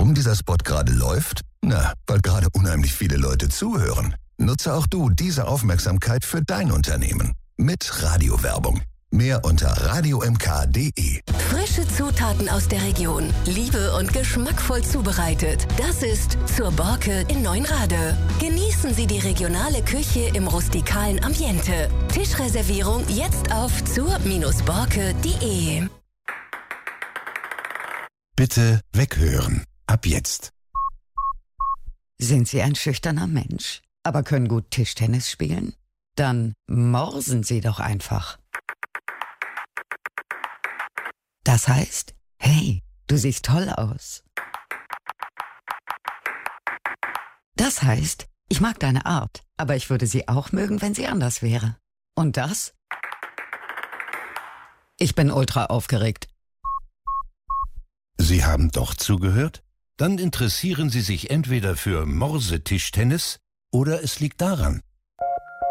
Warum dieser Spot gerade läuft? Na, weil gerade unheimlich viele Leute zuhören. Nutze auch du diese Aufmerksamkeit für dein Unternehmen. Mit Radiowerbung. Mehr unter radiomk.de. Frische Zutaten aus der Region, liebe und geschmackvoll zubereitet. Das ist Zur Borke in Neunrade. Genießen Sie die regionale Küche im rustikalen Ambiente. Tischreservierung jetzt auf zur-borke.de. Bitte weghören. Ab jetzt. Sind Sie ein schüchterner Mensch, aber können gut Tischtennis spielen? Dann morsen Sie doch einfach. Das heißt, hey, du siehst toll aus. Das heißt, ich mag deine Art, aber ich würde sie auch mögen, wenn sie anders wäre. Und das? Ich bin ultra aufgeregt. Sie haben doch zugehört? Dann interessieren Sie sich entweder für Morsetischtennis oder es liegt daran.